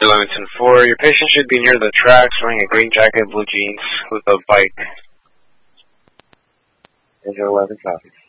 Leamington 4, your patient should be near the tracks wearing a green jacket, blue jeans, with a bike. Angel 11 copies.